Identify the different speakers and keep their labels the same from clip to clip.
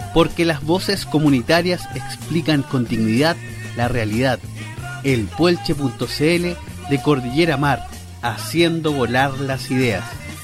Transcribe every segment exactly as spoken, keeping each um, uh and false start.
Speaker 1: porque las voces comunitarias explican con dignidad la realidad. El Puelche punto c l de Cordillera Mar, haciendo volar las ideas.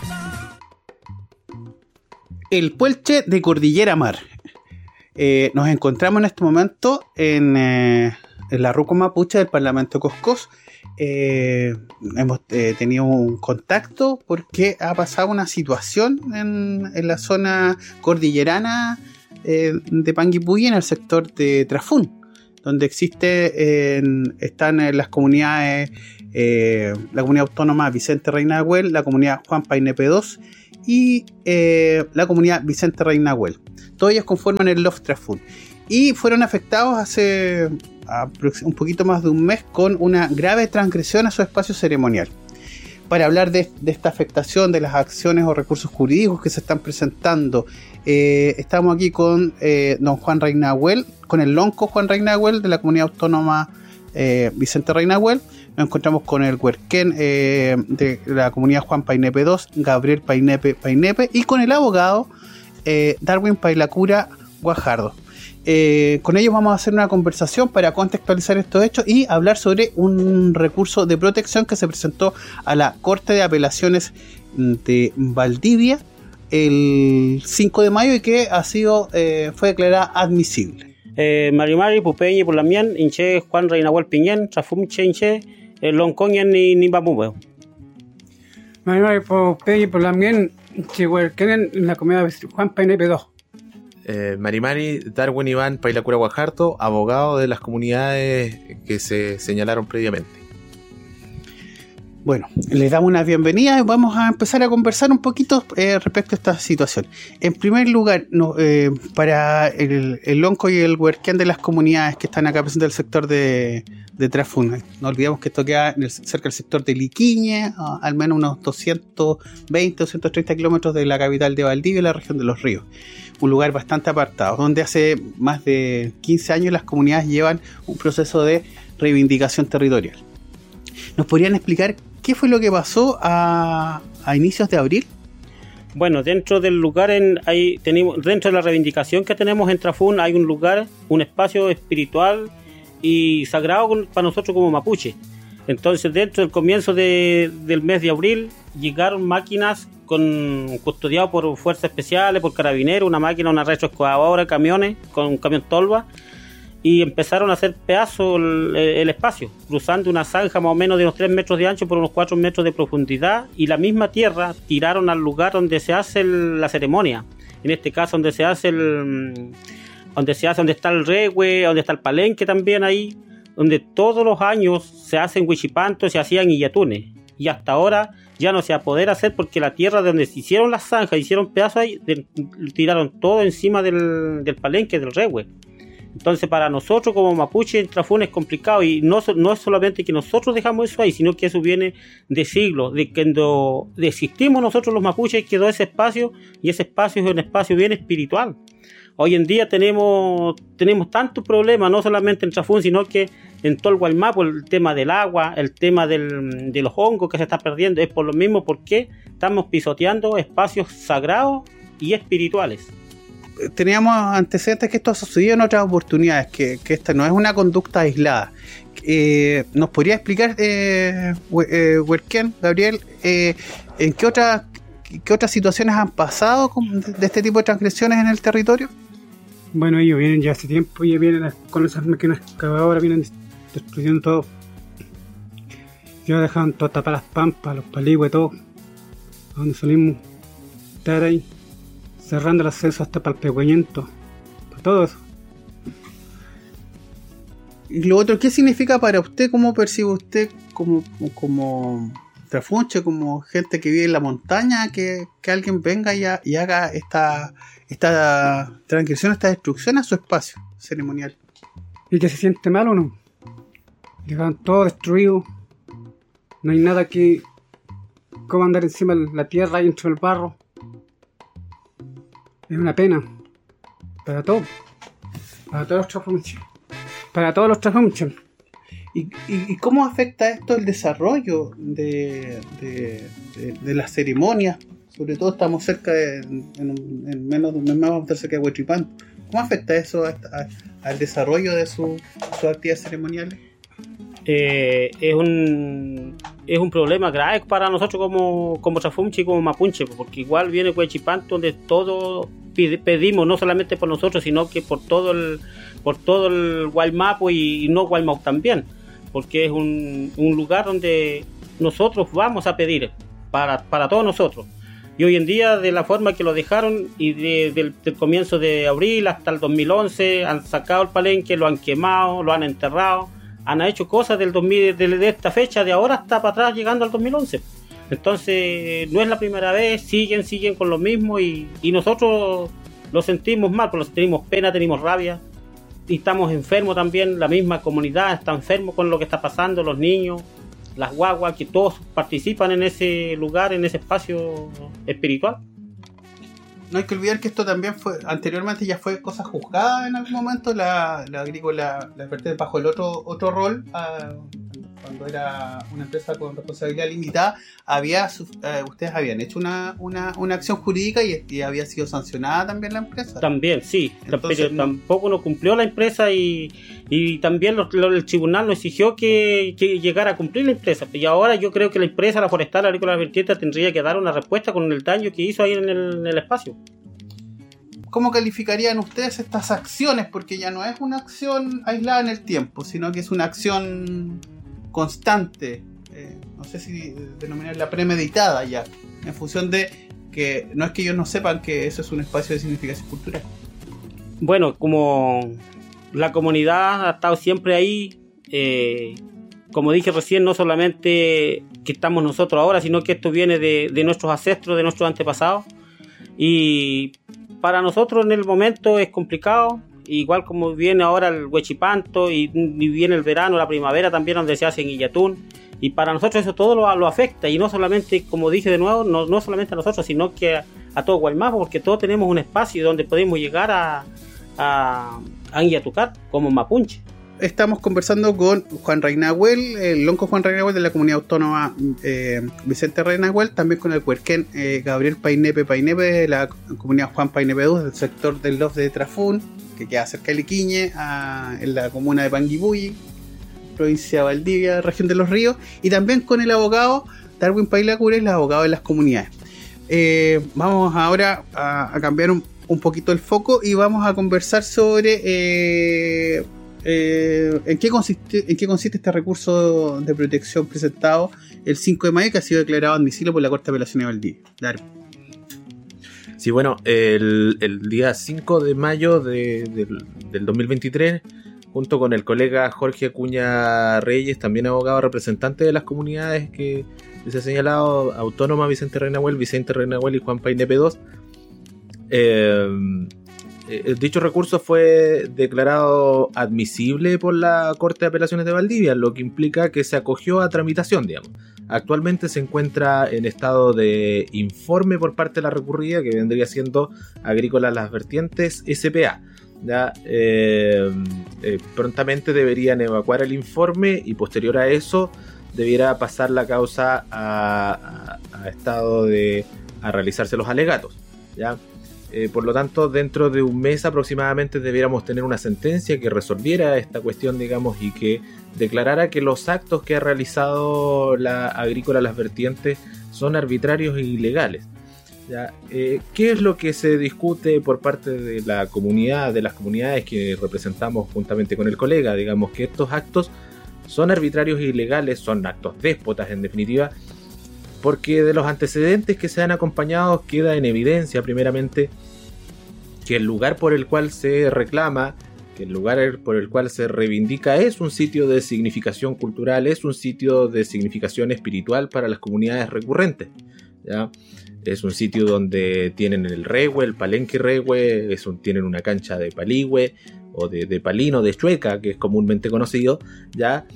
Speaker 1: El Puelche de Cordillera Mar. Eh, nos encontramos en este momento en, eh, en la Ruco Mapuche del Parlamento Coscós. Eh, hemos eh, tenido un contacto porque ha pasado una situación en, en la zona cordillerana eh, de Panguipulli, en el sector de Trafún, donde existe, eh, están en las comunidades, eh, la comunidad autónoma Vicente Reynagüel, la comunidad Juan Painepe dos y eh, la comunidad Vicente Reynagüel. Todos ellos conforman el L O F Trafún y fueron afectados hace un poquito más de un mes con una grave transgresión a su espacio ceremonial. Para hablar de, de esta afectación, de las acciones o recursos jurídicos que se están presentando, eh, estamos aquí con eh, don Juan Reynagüel, con el lonco Juan Reynagüel de la comunidad autónoma eh, Vicente Reynagüel. Nos encontramos con el huerquén eh, de la comunidad Juan Painepe dos, Gabriel Painepe Painepe, y con el abogado eh, Darwin Pailacura Guajardo. Eh, con ellos vamos a hacer una conversación para contextualizar estos hechos y hablar sobre un recurso de protección que se presentó a la Corte de Apelaciones de Valdivia el cinco de mayo y que ha sido eh, fue declarada admisible.
Speaker 2: Eh, Marimari, Pupeñi, Pulamien, Inche, Juan Reynagüel Piñén, Trafumche, Inche, Loncoñen ni Nimbamube.
Speaker 3: Marimari, Pupeñi, Pulamien, Inche, Huerquén, la comunidad Juan Painepe dos.
Speaker 4: Eh, Marimari, Darwin Iván Pailacura Guajardo, abogado de las comunidades que se señalaron previamente.
Speaker 1: Bueno, les damos una bienvenida y vamos a empezar a conversar un poquito eh, respecto a esta situación. En primer lugar, no, eh, para el, el lonco y el huerquén de las comunidades que están acá presentes del sector de, de Trafún, no olvidemos que esto queda en el, cerca del sector de Liquiñe, a, al menos unos doscientos veinte, doscientos treinta kilómetros de la capital de Valdivia y la región de Los Ríos. Un lugar bastante apartado, donde hace más de quince años las comunidades llevan un proceso de reivindicación territorial. ¿Nos podrían explicar qué fue lo que pasó a, a inicios de abril?
Speaker 2: Bueno, dentro del lugar, en, hay, tenemos, dentro de la reivindicación que tenemos en Trafún, hay un lugar, un espacio espiritual y sagrado con, para nosotros como mapuche. Entonces, dentro del comienzo de, del mes de abril, llegaron máquinas con custodiadas por fuerzas especiales, por carabineros, una máquina, una retroexcavadora, camiones, con un camión tolva, y empezaron a hacer pedazos el, el espacio, cruzando una zanja más o menos de unos tres metros de ancho por unos cuatro metros de profundidad, y la misma tierra tiraron al lugar donde se hace el, la ceremonia. En este caso, donde se hace el, donde se hace, donde está el regue, donde está el palenque también ahí, donde todos los años se hacen huichipantos, se hacían illatunes, y hasta ahora ya no se va a poder hacer porque la tierra de donde se hicieron las zanjas, hicieron pedazos ahí, de, tiraron todo encima del, del palenque, del regue. Entonces, para nosotros como mapuche en Trafún es complicado, y no, no es solamente que nosotros dejamos eso ahí, sino que eso viene de siglos, de que cuando existimos nosotros los mapuches quedó ese espacio, y ese espacio es un espacio bien espiritual. Hoy en día tenemos tenemos tantos problemas, no solamente en Trafún, sino que en todo el Guaymapo, el tema del agua, el tema del, de los hongos que se está perdiendo, es por lo mismo porque estamos pisoteando espacios sagrados y espirituales.
Speaker 1: Teníamos antecedentes que esto ha sucedido en otras oportunidades, que, que esta no es una conducta aislada. Eh, ¿Nos podría explicar, eh, Huerquén, Gabriel, eh, en qué otras qué otras situaciones han pasado con, de este tipo de transgresiones en el territorio?
Speaker 3: Bueno, ellos vienen ya hace tiempo y vienen con esas máquinas excavadoras, vienen destruyendo todo. Ya dejaban todo tapadas las pampas, los paligües, todo. A donde salimos estar ahí, cerrando el acceso hasta para el pehueñento, para todo eso.
Speaker 1: Y lo otro, ¿qué significa para usted? ¿Cómo percibe usted como, como trafunche, como gente que vive en la montaña, que, que alguien venga y, a, y haga esta, esta transgresión, esta destrucción a su espacio ceremonial?
Speaker 3: ¿Y que se siente mal o no? Dejan todo destruido, no hay nada que... ¿Cómo andar encima de la tierra y dentro del barro? Es una pena para todos, para todos los trafunches, para todos los trafunches.
Speaker 1: ¿Y, y, ¿Y cómo afecta esto el desarrollo de, de, de, de las ceremonias? Sobre todo estamos cerca de, en, en menos de un mes más vamos a estar cerca de Huichipanto. ¿Cómo afecta eso a, a, al desarrollo de su, sus actividades ceremoniales?
Speaker 2: Eh, es un es un problema grave para nosotros como, como Trafumchi y como Mapunche, porque igual viene Huechipanto donde todo pide, pedimos, no solamente por nosotros, sino que por todo el por todo el Guaymapo y, y no Guaymau también, porque es un, un lugar donde nosotros vamos a pedir para, para todos nosotros. Y hoy en día, de la forma que lo dejaron, y de, del, del comienzo de abril hasta el dos mil once, han sacado el palenque, lo han quemado, lo han enterrado, han hecho cosas del dos mil, de, de esta fecha, de ahora hasta para atrás, llegando al dos mil once. Entonces, no es la primera vez, siguen, siguen con lo mismo, y, y nosotros lo sentimos mal, porque tenemos pena, tenemos rabia, y estamos enfermos también, la misma comunidad está enfermo con lo que está pasando, los niños, las guaguas, que todos participan en ese lugar, en ese espacio espiritual.
Speaker 1: No hay que olvidar que esto también fue, anteriormente ya fue cosa juzgada en algún momento, la, la agrícola, la vertiente bajo el otro otro rol, uh, cuando era una empresa con responsabilidad limitada, había uh, ustedes habían hecho una, una, una acción jurídica y, y había sido sancionada también la empresa. También, sí, entonces, pero no, tampoco no cumplió la empresa y, y también lo, lo, el tribunal nos exigió que, que llegara a cumplir la empresa. Y ahora yo creo que la empresa, la forestal, la agrícola vertiente, tendría que dar una respuesta con el daño que hizo ahí en el, en el espacio. ¿Cómo calificarían ustedes estas acciones? Porque ya no es una acción aislada en el tiempo, sino que es una acción constante, eh, no sé si denominarla premeditada ya, en función de que no es que ellos no sepan que eso es un espacio de significación cultural. Bueno, como la comunidad ha estado siempre ahí, eh, como dije recién, no solamente que estamos nosotros ahora, sino que esto viene de, de nuestros ancestros, de nuestros antepasados, y para nosotros en el momento es complicado, igual como viene ahora el Huechipanto y, y viene el verano, la primavera también, donde se hace en Illatún, y para nosotros eso todo lo, lo afecta, y no solamente, como dije de nuevo, no, no solamente a nosotros, sino que a, a todo Guaymapo, porque todos tenemos un espacio donde podemos llegar a, a, a Illatucar como Mapunche. Estamos conversando con Juan Reynahuel, el lonco Juan Reynahuel de la comunidad autónoma eh, Vicente Reynahuel, también con el huerquén eh, Gabriel Painepe Painepe de la comunidad Juan Painepe dos del sector del Lof de Trafún, que queda cerca de Liquiñe, a, en la comuna de Panguipulli, provincia de Valdivia, región de Los Ríos, y también con el abogado Darwin Pailacures, el abogado de las comunidades. Eh, vamos ahora a, a cambiar un, un poquito el foco y vamos a conversar sobre eh, eh, en, qué consiste, en qué consiste este recurso de protección presentado el cinco de mayo, que ha sido declarado admisible por la Corte de Apelaciones de Valdivia. Darwin.
Speaker 4: Sí, bueno, el, el día cinco de mayo de, de, del dos mil veintitrés, junto con el colega Jorge Acuña Reyes, también abogado representante de las comunidades que se ha señalado, Autónoma Vicente Reynahuel, Vicente Reynahuel y Juan Painepe dos, eh, eh, dicho recurso fue declarado admisible por la Corte de Apelaciones de Valdivia, lo que implica que se acogió a tramitación, digamos. Actualmente se encuentra en estado de informe por parte de la recurrida, que vendría siendo Agrícola Las Vertientes S P A. Ya, eh, eh, prontamente deberían evacuar el informe y posterior a eso debiera pasar la causa a, a, a estado de a realizarse los alegatos. ¿Ya? Eh, por lo tanto, dentro de un mes aproximadamente debiéramos tener una sentencia que resolviera esta cuestión, digamos, y que declarara que los actos que ha realizado la Agrícola Las Vertientes son arbitrarios e ilegales. ¿Ya? Eh, ¿Qué es lo que se discute por parte de la comunidad, de las comunidades que representamos juntamente con el colega? Digamos que estos actos son arbitrarios e ilegales, son actos déspotas en definitiva, porque de los antecedentes que se han acompañado queda en evidencia primeramente que el lugar por el cual se reclama, que el lugar por el cual se reivindica es un sitio de significación cultural, es un sitio de significación espiritual para las comunidades recurrentes, ¿ya? Es un sitio donde tienen el rehue, el palenque rehue, es un, tienen una cancha de paligüe o de, de palino, de chueca, que es comúnmente conocido, ¿ya?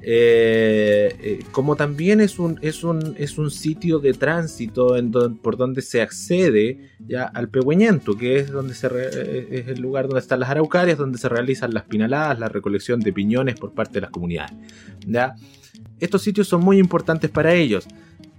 Speaker 4: Eh, eh, como también es un, es un, es un sitio de tránsito en don, por donde se accede ya al Pehueñento, que es, donde se re, es el lugar donde están las araucarias, donde se realizan las pinaladas, la recolección de piñones por parte de las comunidades, ¿ya? Estos sitios son muy importantes para ellos.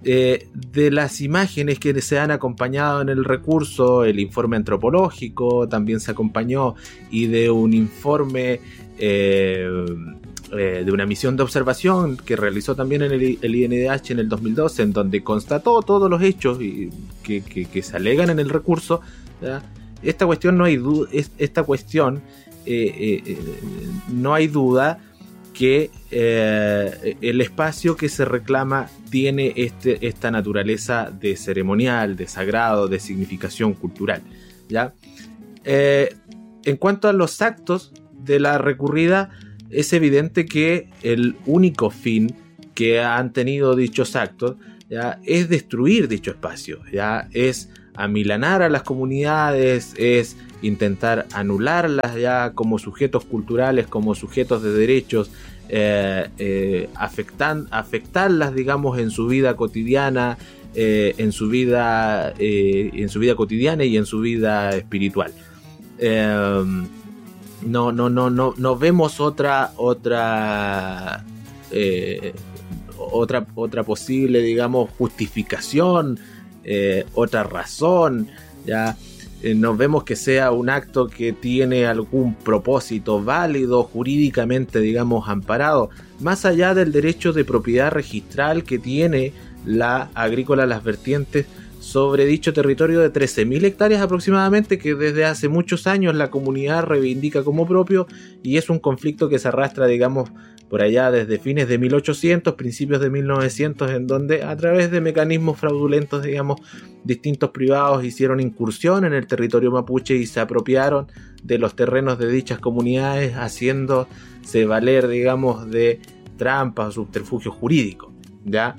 Speaker 4: eh, de las imágenes que se han acompañado en el recurso, el informe antropológico también se acompañó, y de un informe eh, eh, de una misión de observación que realizó también en el, el I N D H en el dos mil doce, en donde constató todos los hechos y, que, que, que se alegan en el recurso, ¿ya? Esta cuestión no hay duda, esta cuestión eh, eh, no hay duda que eh, el espacio que se reclama tiene este, esta naturaleza de ceremonial, de sagrado, de significación cultural, ¿ya? Eh, en cuanto a los actos de la recurrida, es evidente que el único fin que han tenido dichos actos, ¿ya?, es destruir dicho espacio, ¿ya? Es amilanar a las comunidades, es intentar anularlas ya como sujetos culturales, como sujetos de derechos, eh, eh, afectan, afectarlas, digamos, en su vida cotidiana, eh, en su vida, eh, en su vida cotidiana y en su vida espiritual. Eh, no, no, no, no, no vemos otra, otra, eh, otra, otra posible, digamos, justificación. Eh, otra razón, ya eh, no vemos que sea un acto que tiene algún propósito válido, jurídicamente, digamos, amparado, más allá del derecho de propiedad registral que tiene la Agrícola Las Vertientes sobre dicho territorio de trece mil hectáreas aproximadamente, que desde hace muchos años la comunidad reivindica como propio, y es un conflicto que se arrastra, digamos, por allá desde fines de mil ochocientos, principios de mil novecientos, en donde a través de mecanismos fraudulentos, digamos, distintos privados hicieron incursión en el territorio mapuche y se apropiaron de los terrenos de dichas comunidades, haciéndose valer, digamos, de trampas o subterfugios jurídicos, ¿ya?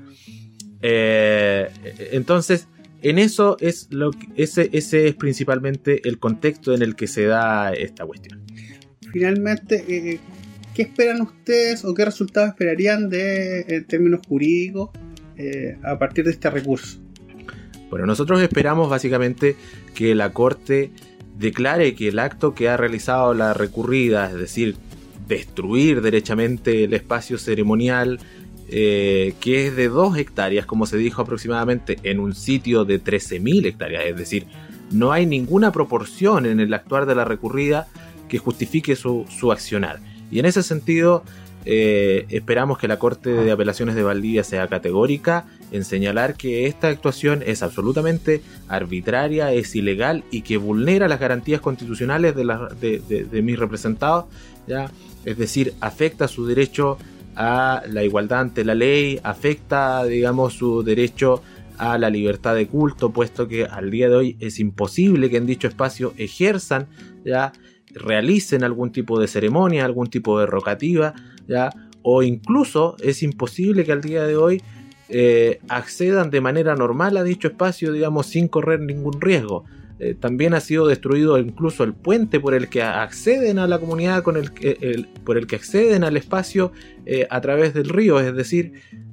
Speaker 4: Eh, entonces, en eso es lo que, ese, ese es principalmente el contexto en el que se da esta cuestión.
Speaker 1: Finalmente, eh, ¿qué esperan ustedes o qué resultados esperarían de, en términos jurídicos eh, a partir de este recurso?
Speaker 4: Bueno, nosotros esperamos básicamente que la Corte declare que el acto que ha realizado la recurrida, es decir, destruir derechamente el espacio ceremonial, eh, que es de dos hectáreas, como se dijo aproximadamente, en un sitio de trece mil hectáreas, es decir, no hay ninguna proporción en el actuar de la recurrida que justifique su, su accionar. Y en ese sentido, eh, esperamos que la Corte de Apelaciones de Valdivia sea categórica en señalar que esta actuación es absolutamente arbitraria, es ilegal y que vulnera las garantías constitucionales de, la, de, de, de mis representados, ¿ya? Es decir, afecta su derecho a la igualdad ante la ley, afecta, digamos, su derecho a la libertad de culto, puesto que al día de hoy es imposible que en dicho espacio ejerzan, ya, realicen algún tipo de ceremonia, algún tipo de rogativa, ya, o incluso es imposible que al día de hoy eh, accedan de manera normal a dicho espacio, digamos, sin correr ningún riesgo. Eh, también ha sido destruido incluso el puente por el que acceden a la comunidad, con el, que, el por el que acceden al espacio eh, a través del río, es decir,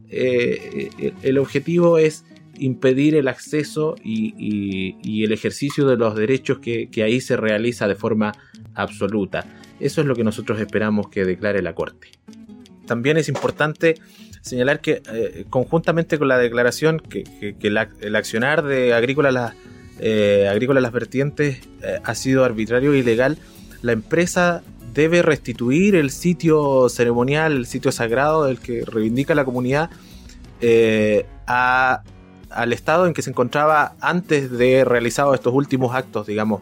Speaker 4: eh, el objetivo es impedir el acceso y, y, y el ejercicio de los derechos que, que ahí se realiza de forma absoluta. Eso es lo que nosotros esperamos que declare la Corte. También es importante señalar que eh, conjuntamente con la declaración que, que, que la, el accionar de Agrícola Las eh, Agrícola Las Vertientes eh, ha sido arbitrario e ilegal, la empresa debe restituir el sitio ceremonial, el sitio sagrado del que reivindica la comunidad eh, a al estado en que se encontraba antes de realizados estos últimos actos, digamos,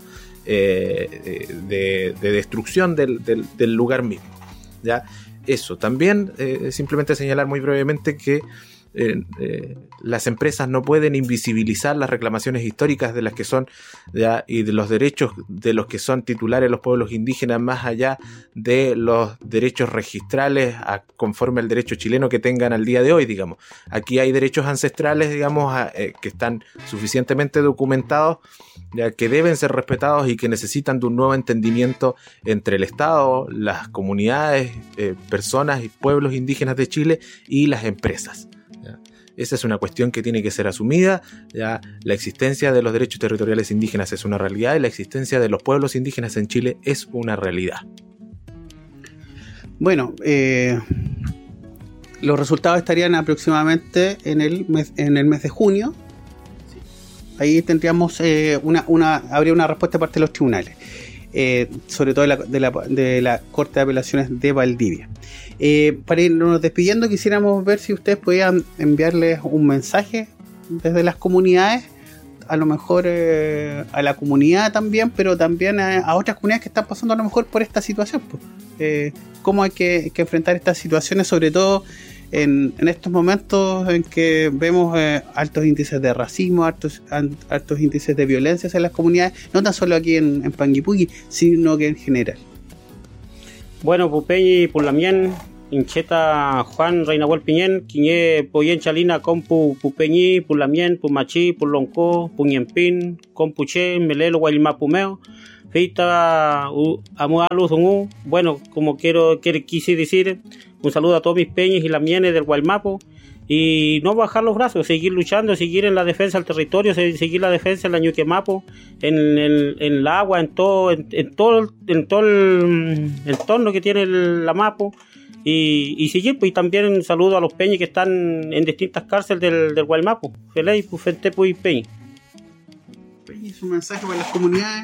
Speaker 4: eh, de, de destrucción del, del, del lugar mismo, ¿ya? Eso, también eh, simplemente señalar muy brevemente que eh, eh, las empresas no pueden invisibilizar las reclamaciones históricas de las que son, ¿ya?, y de los derechos de los que son titulares los pueblos indígenas, más allá de los derechos registrales a, conforme al derecho chileno que tengan al día de hoy, digamos. Aquí hay derechos ancestrales, digamos, a, eh, que están suficientemente documentados, ya, que deben ser respetados y que necesitan de un nuevo entendimiento entre el Estado, las comunidades, eh, personas y pueblos indígenas de Chile y las empresas. ¿Ya? Esa es una cuestión que tiene que ser asumida. ¿Ya? La existencia de los derechos territoriales indígenas es una realidad y la existencia de los pueblos indígenas en Chile es una realidad.
Speaker 1: Bueno, eh, los resultados estarían aproximadamente en el mes, en el mes de junio. Ahí tendríamos eh, una, una, habría una respuesta de parte de los tribunales, eh, sobre todo de la, de, la, de la Corte de Apelaciones de Valdivia. Eh, para irnos despidiendo, quisiéramos ver si ustedes podían enviarles un mensaje desde las comunidades, a lo mejor eh, a la comunidad también, pero también a, a otras comunidades que están pasando a lo mejor por esta situación. Pues. Eh, cómo hay que, que enfrentar estas situaciones, sobre todo En, en estos momentos en que vemos eh, altos índices de racismo, altos, altos índices de violencia en las comunidades, no tan solo aquí en, en Panguipulli, sino que en general.
Speaker 2: Bueno, Pupeñi, Pulamien, Incheta, Juan, Reinahuel Piñén, Quiñé, Poyen Chalina, Compu, Pupeñi, Pulamien, Pumachi, Pulonco, Puñempín, Compuche, Melelo, Guaymapumeo, Feita, Amualu, Zungu. Bueno, como quiero, quiero quise decir, un saludo a todos mis peñas y lamienes del Guaymapo, y no bajar los brazos, seguir luchando, seguir en la defensa del territorio, seguir la defensa en la Ñuquemapo, en, en, en el agua, en todo, en, en todo, en todo el entorno que tiene el, la Mapo, y, y seguir, pues, y también un saludo a los peñas que están en distintas cárceles del, del Guaymapo. Feliz, pues, Fente, pues, peña.
Speaker 1: Peña, un mensaje para las comunidades.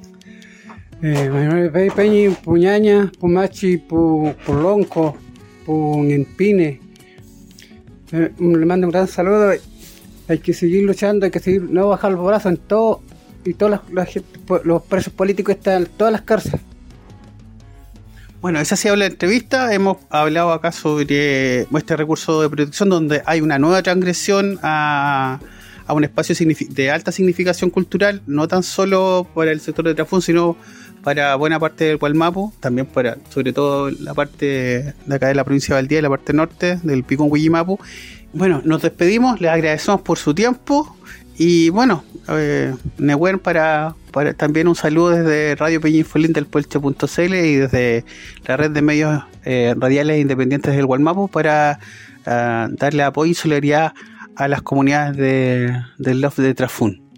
Speaker 3: Eh, Peñi, Puñaña, Pumachi, Pu, Pulonco, Puñempine. Eh, le mando un gran saludo. Hay que seguir luchando, hay que seguir, no bajar los brazos en todo, y todos los, los presos políticos están en todas las cárceles.
Speaker 1: Bueno, esa sí habla de entrevista. Hemos hablado acá sobre este recurso de protección, donde hay una nueva transgresión a, a un espacio de alta significación cultural, no tan solo para el sector de Trafún, sino para buena parte del Gualmapu, también para, sobre todo, la parte de acá de la provincia de Valdivia, la parte norte del Picón Huillimapu. Bueno, nos despedimos, les agradecemos por su tiempo, y bueno, eh, Nehuen, para, para también un saludo desde Radio Peña Infolín del Puelche punto c l y desde la red de medios eh, radiales independientes del Gualmapu, para uh, darle apoyo y solidaridad a las comunidades de, del Loft de Trafún.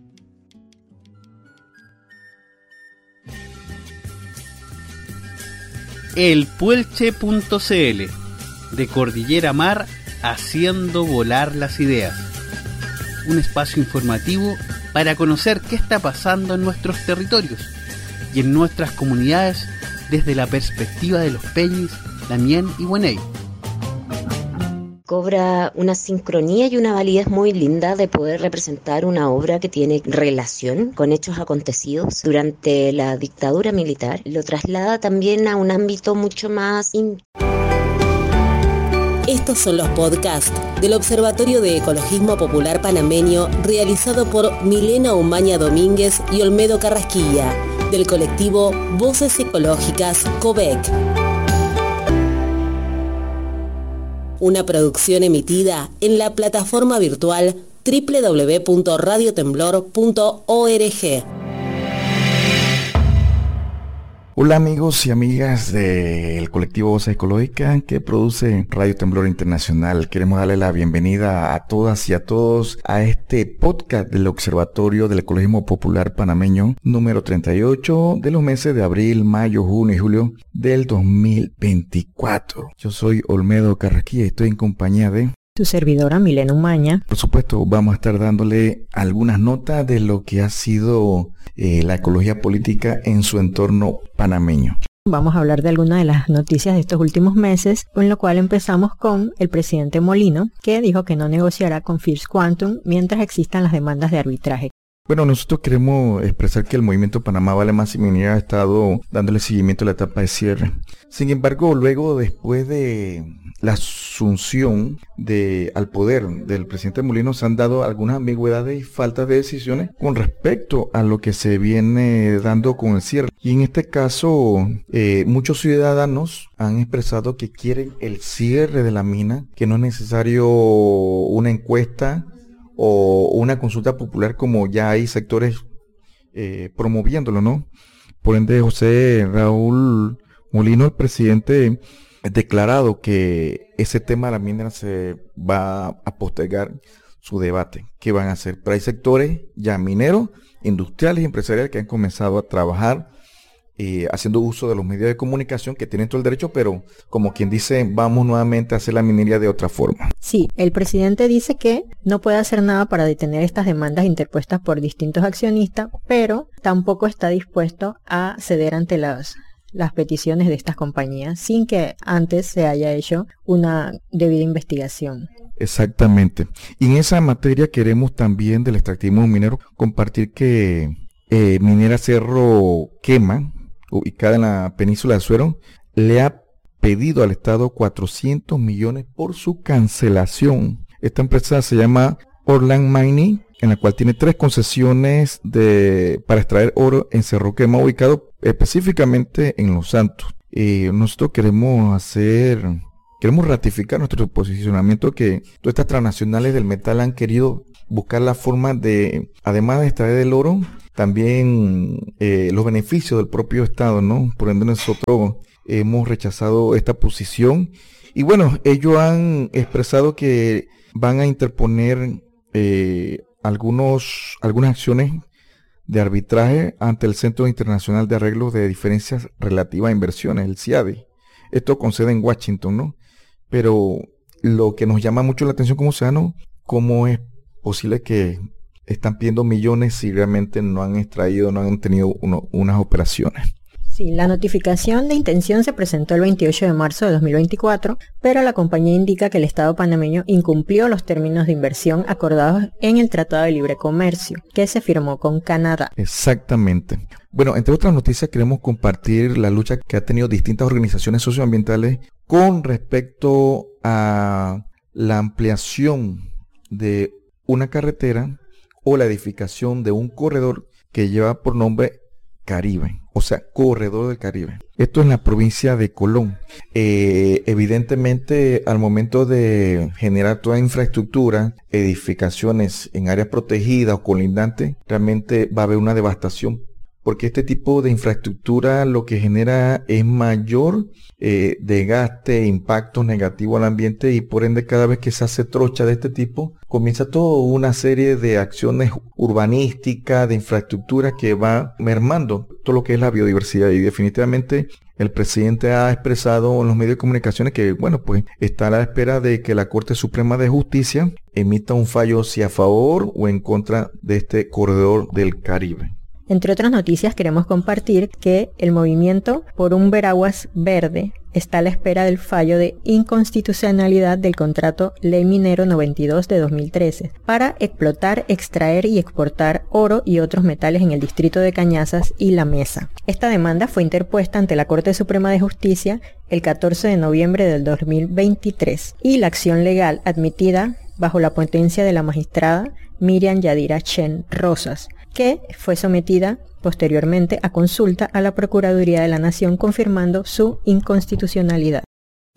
Speaker 1: El Puelche punto c l, de Cordillera a Mar, haciendo volar las ideas. Un espacio informativo para conocer qué está pasando en nuestros territorios y en nuestras comunidades desde la perspectiva de los Peñis, Lamien y Hueney.
Speaker 5: Cobra una sincronía y una validez muy linda de poder representar una obra que tiene relación con hechos acontecidos durante la dictadura militar. Lo traslada también a un ámbito mucho más íntimo.
Speaker 6: Estos son los podcasts del Observatorio de Ecologismo Popular Panameño, realizado por Milena Umaña Domínguez y Olmedo Carrasquilla, del colectivo Voces Ecológicas COVEC. Una producción emitida en la plataforma virtual doble u doble u doble u punto radio temblor punto org.
Speaker 7: Hola amigos y amigas del colectivo Voz Ecológica que produce Radio Temblor Internacional. Queremos darle la bienvenida a todas y a todos a este podcast del Observatorio del Ecologismo Popular Panameño número treinta y ocho de los meses de abril, mayo, junio y julio del dos mil veinticuatro. Yo soy Olmedo Carrasquilla y estoy en compañía de
Speaker 8: tu servidora Milena Umaña.
Speaker 7: Por supuesto, vamos a estar dándole algunas notas de lo que ha sido eh, la ecología política en su entorno panameño.
Speaker 8: Vamos a hablar de algunas de las noticias de estos últimos meses, con lo cual empezamos con el presidente Molino, que dijo que no negociará con First Quantum mientras existan las demandas de arbitraje.
Speaker 7: Bueno, nosotros queremos expresar que el movimiento Panamá Vale Más y Minería ha estado dándole seguimiento a la etapa de cierre. Sin embargo, luego, después de la asunción de, al poder del presidente Molino, se han dado algunas ambigüedades y faltas de decisiones con respecto a lo que se viene dando con el cierre. Y en este caso, eh, muchos ciudadanos han expresado que quieren el cierre de la mina, que no es necesario una encuesta o una consulta popular como ya hay sectores eh, promoviéndolo, ¿no? Por ende, José Raúl Molino, el presidente, ha declarado que ese tema de la mina se va a postergar su debate. ¿Qué van a hacer? Pero hay sectores ya mineros, industriales y empresariales que han comenzado a trabajar eh, haciendo uso de los medios de comunicación que tienen todo el derecho, pero como quien dice, vamos nuevamente a hacer la minería de otra forma.
Speaker 8: Sí, el presidente dice que no puede hacer nada para detener estas demandas interpuestas por distintos accionistas, pero tampoco está dispuesto a ceder ante las, las peticiones de estas compañías sin que antes se haya hecho una debida investigación.
Speaker 7: Exactamente. Y en esa materia queremos también del extractivismo minero compartir que eh, Minera Cerro Quema, ubicada en la península de Azuero, le ha pedido al Estado cuatrocientos millones por su cancelación. Esta empresa se llama Orland Mining, en la cual tiene tres concesiones de, para extraer oro en Cerro Quema, ubicado específicamente en Los Santos. Eh, nosotros queremos hacer, queremos ratificar nuestro posicionamiento que todas estas transnacionales del metal han querido buscar la forma de, además de extraer el oro, también eh, los beneficios del propio Estado, ¿no? Por ende nosotros hemos rechazado esta posición y bueno, ellos han expresado que van a interponer eh, algunos, algunas acciones de arbitraje ante el Centro Internacional de Arreglos de Diferencias Relativas a Inversiones, el C I A D I. Esto con sede en Washington, ¿no? Pero lo que nos llama mucho la atención como ciudadanos, ¿cómo es posible que están pidiendo millones si realmente no han extraído, no han tenido uno, unas operaciones?
Speaker 8: Sí, la notificación de intención se presentó el veintiocho de marzo de dos mil veinticuatro, pero la compañía indica que el Estado panameño incumplió los términos de inversión acordados en el Tratado de Libre Comercio, que se firmó con Canadá.
Speaker 7: Exactamente. Bueno, entre otras noticias queremos compartir la lucha que ha tenido distintas organizaciones socioambientales con respecto a la ampliación de una carretera o la edificación de un corredor que lleva por nombre Caribe, o sea, Corredor del Caribe. Esto en la provincia de Colón. Eh, evidentemente, al momento de generar toda infraestructura, edificaciones en áreas protegidas o colindantes, realmente va a haber una devastación, porque este tipo de infraestructura lo que genera es mayor eh, desgaste, impacto negativo al ambiente y por ende cada vez que se hace trocha de este tipo, comienza toda una serie de acciones urbanísticas, de infraestructura que va mermando todo lo que es la biodiversidad y definitivamente el presidente ha expresado en los medios de comunicaciones que, bueno, pues está a la espera de que la Corte Suprema de Justicia emita un fallo si a favor o en contra de este corredor del Caribe.
Speaker 8: Entre otras noticias queremos compartir que el movimiento por un Veraguas verde está a la espera del fallo de inconstitucionalidad del contrato Ley Minero noventa y dos de dos mil trece para explotar, extraer y exportar oro y otros metales en el distrito de Cañazas y La Mesa. Esta demanda fue interpuesta ante la Corte Suprema de Justicia el catorce de noviembre del dos mil veintitrés y la acción legal admitida bajo la potencia de la magistrada Miriam Yadira Chen Rosas, que fue sometida posteriormente a consulta a la Procuraduría de la Nación confirmando su inconstitucionalidad.